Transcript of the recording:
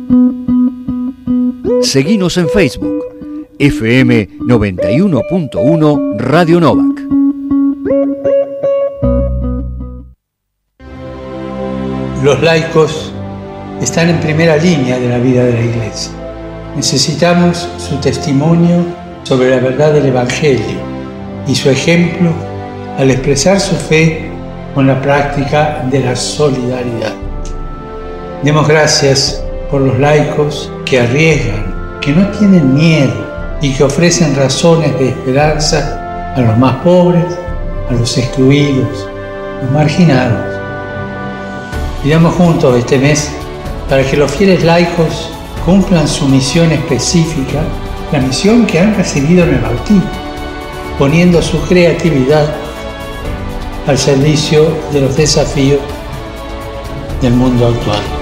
Seguinos en Facebook, FM 91.1 Radio Novak. Los laicos están en primera línea de la vida de la Iglesia. Necesitamos su testimonio sobre la verdad del Evangelio y su ejemplo al expresar su fe con la práctica de la solidaridad. Demos gracias por los laicos que arriesgan, que no tienen miedo y que ofrecen razones de esperanza a los más pobres, a los excluidos, los marginados. Pidamos juntos este mes para que los fieles laicos cumplan su misión específica, la misión que han recibido en el bautismo, poniendo su creatividad al servicio de los desafíos del mundo actual.